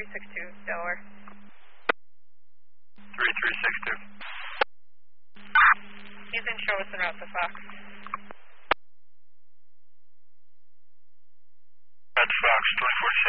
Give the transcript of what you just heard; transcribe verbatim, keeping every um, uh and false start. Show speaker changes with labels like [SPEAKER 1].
[SPEAKER 1] three six two, Delaware.
[SPEAKER 2] three three six two.
[SPEAKER 1] He's in show us en route to Fox.
[SPEAKER 2] That's Fox, twenty forty-seven.